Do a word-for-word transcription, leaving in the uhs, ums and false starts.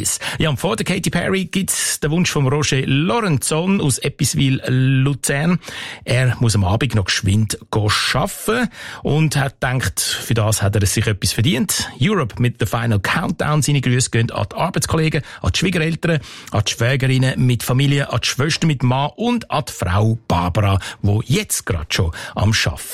Paris. Ja, und vor der Katy Perry gibt's den Wunsch von Roger Lorenzon aus Episwil, Luzern. Er muss am Abend noch geschwind arbeiten und hat gedacht, für das hat er sich etwas verdient. Europe mit der Final Countdown. Seine Grüße gehen an die Arbeitskollegen, an die Schwiegereltern, an die Schwägerinnen mit Familie, an die Schwester mit Mann und an die Frau Barbara, die jetzt gerade schon am Arbeiten